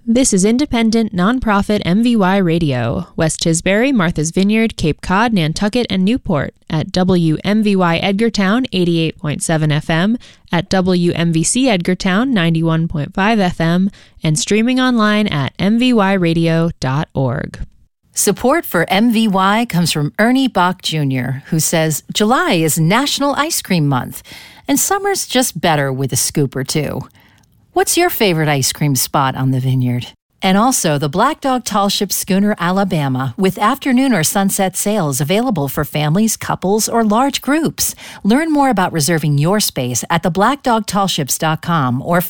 This is independent, nonprofit MVY Radio, West Tisbury, Martha's Vineyard, Cape Cod, Nantucket, and Newport at WMVY Edgartown 88.7 FM, at WMVC Edgartown 91.5 FM, and streaming online at mvyradio.org. Support for MVY comes from Ernie Bach Jr., who says July is National Ice Cream Month, and summer's just better with a scoop or two. What's your favorite ice cream spot on the vineyard? And also the Black Dog Tall Ship Schooner, Alabama, with afternoon or sunset sales available for families, couples, or large groups. Learn more about reserving your space at theblackdogtallships.com or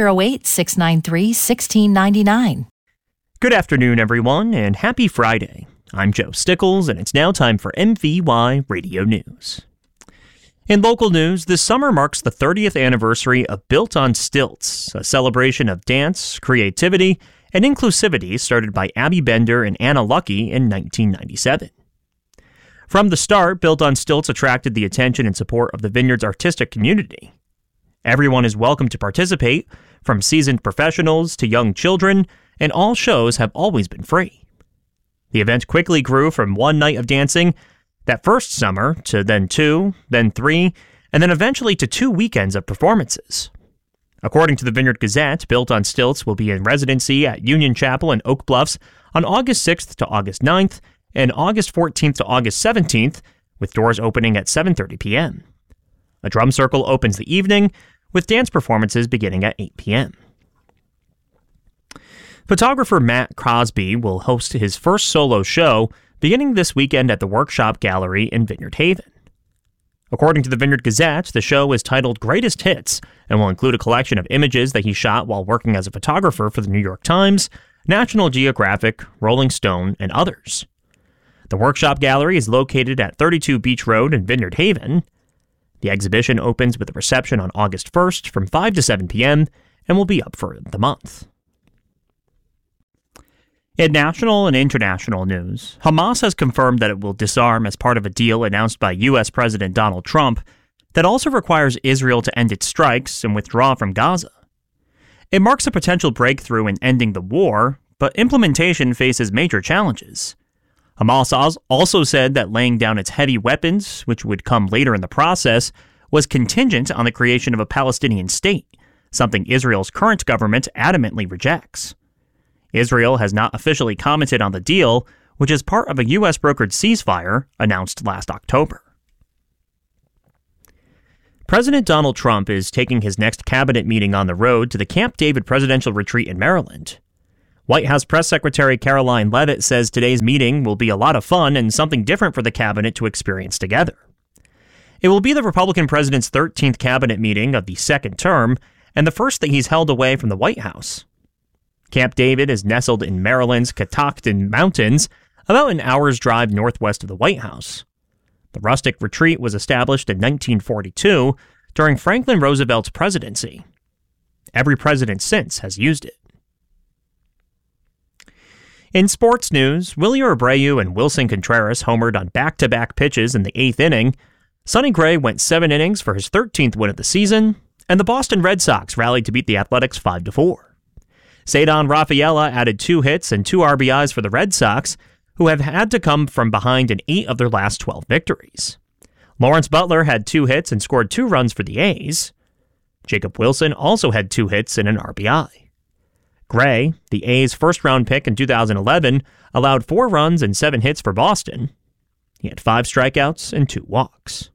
508-693-1699. Good afternoon, everyone, and happy Friday. I'm Joe Stickles, and it's now time for MVY Radio News. In local news, this summer marks the 30th anniversary of Built on Stilts, a celebration of dance, creativity, and inclusivity started by Abby Bender and Anna Lucky in 1997. From the start, Built on Stilts attracted the attention and support of the Vineyard's artistic community. Everyone is welcome to participate, from seasoned professionals to young children, and all shows have always been free. The event quickly grew from one night of dancing that first summer to then 2, then 3, and then eventually to 2 weekends of performances. According to the Vineyard Gazette, Built on Stilts will be in residency at Union Chapel in Oak Bluffs on August 6th to August 9th and August 14th to August 17th, with doors opening at 7:30 p.m. A drum circle opens the evening, with dance performances beginning at 8 p.m. Photographer Matt Crosby will host his first solo show beginning this weekend at the Workshop Gallery in Vineyard Haven. According to the Vineyard Gazette, the show is titled Greatest Hits and will include a collection of images that he shot while working as a photographer for the New York Times, National Geographic, Rolling Stone, and others. The Workshop Gallery is located at 32 Beach Road in Vineyard Haven. The exhibition opens with a reception on August 1st from 5 to 7 p.m. and will be up for the month. In national and international news, Hamas has confirmed that it will disarm as part of a deal announced by U.S. President Donald Trump that also requires Israel to end its strikes and withdraw from Gaza. It marks a potential breakthrough in ending the war, but implementation faces major challenges. Hamas also said that laying down its heavy weapons, which would come later in the process, was contingent on the creation of a Palestinian state, something Israel's current government adamantly rejects. Israel has not officially commented on the deal, which is part of a U.S.-brokered ceasefire announced last October. President Donald Trump is taking his next cabinet meeting on the road to the Camp David presidential retreat in Maryland. White House Press Secretary Caroline Leavitt says today's meeting will be a lot of fun and something different for the cabinet to experience together. It will be the Republican president's 13th cabinet meeting of the second term and the first that he's held away from the White House. Camp David is nestled in Maryland's Catoctin Mountains, about an hour's drive northwest of the White House. The rustic retreat was established in 1942 during Franklin Roosevelt's presidency. Every president since has used it. In sports news, Willie Abreu and Wilson Contreras homered on back-to-back pitches in the 8th inning. Sonny Gray went 7 innings for his 13th win of the season, and the Boston Red Sox rallied to beat the Athletics 5-4. Ceddanne Rafaela added 2 hits and 2 RBIs for the Red Sox, who have had to come from behind in 8 of their last 12 victories. Lawrence Butler had 2 hits and scored 2 runs for the A's. Jacob Wilson also had 2 hits and an RBI. Gray, the A's first-round pick in 2011, allowed 4 runs and 7 hits for Boston. He had 5 strikeouts and 2 walks.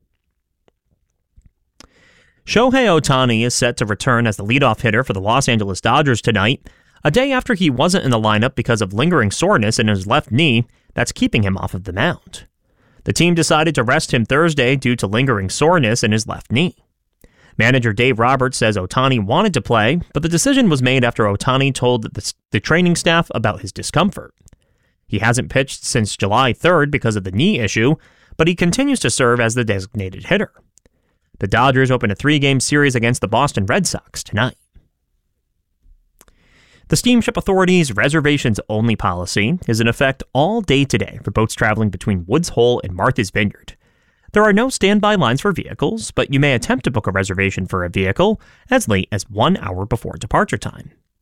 Shohei Ohtani is set to return as the leadoff hitter for the Los Angeles Dodgers tonight, a day after he wasn't in the lineup because of lingering soreness in his left knee that's keeping him off of the mound. The team decided to rest him Thursday due to lingering soreness in his left knee. Manager Dave Roberts says Ohtani wanted to play, but the decision was made after Ohtani told the training staff about his discomfort. He hasn't pitched since July 3rd because of the knee issue, but he continues to serve as the designated hitter. The Dodgers open a 3-game series against the Boston Red Sox tonight. The Steamship Authority's reservations-only policy is in effect all day today for boats traveling between Woods Hole and Martha's Vineyard. There are no standby lines for vehicles, but you may attempt to book a reservation for a vehicle as late as 1 hour before departure time.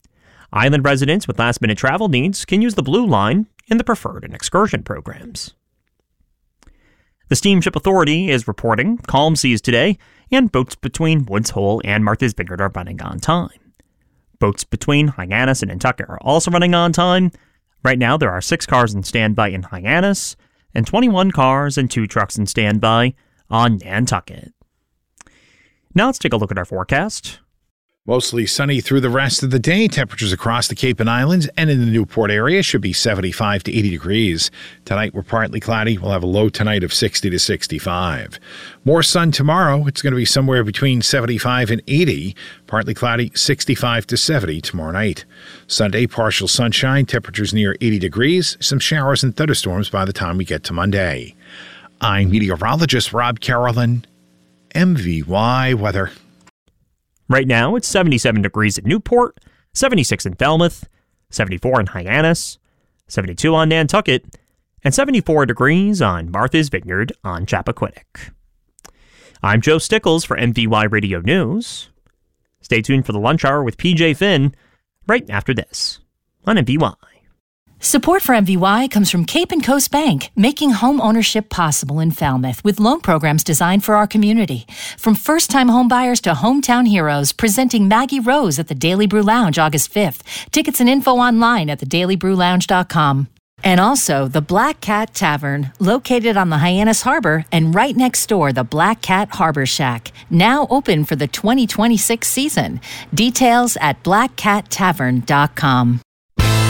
Island residents with last-minute travel needs can use the Blue Line in the Preferred and Excursion programs. The Steamship Authority is reporting calm seas today, and boats between Woods Hole and Martha's Vineyard are running on time. Boats between Hyannis and Nantucket are also running on time. Right now, there are 6 cars in standby in Hyannis and 21 cars and 2 trucks in standby on Nantucket. Now let's take a look at our forecast. Mostly sunny through the rest of the day. Temperatures across the Cape and Islands and in the Newport area should be 75 to 80 degrees. Tonight we're partly cloudy. We'll have a low tonight of 60 to 65. More sun tomorrow. It's going to be somewhere between 75 and 80. Partly cloudy, 65 to 70 tomorrow night. Sunday, partial sunshine. Temperatures near 80 degrees. Some showers and thunderstorms by the time we get to Monday. I'm meteorologist Rob Carolyn. MVY weather. Right now, it's 77 degrees at Newport, 76 in Falmouth, 74 in Hyannis, 72 on Nantucket, and 74 degrees on Martha's Vineyard on Chappaquiddick. I'm Joe Stickles for MVY Radio News. Stay tuned for the lunch hour with PJ Finn right after this on MVY. Support for MVY comes from Cape and Coast Bank, making home ownership possible in Falmouth with loan programs designed for our community. From first-time home buyers to hometown heroes, presenting Maggie Rose at the Daily Brew Lounge August 5th. Tickets and info online at thedailybrewlounge.com. And also the Black Cat Tavern, located on the Hyannis Harbor and right next door, the Black Cat Harbor Shack, now open for the 2026 season. Details at blackcattavern.com.